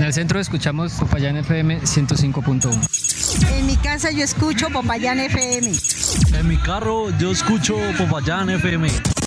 el centro escuchamos Popayán FM 105.1. En mi casa yo escucho Popayán FM. En mi carro yo escucho Popayán FM.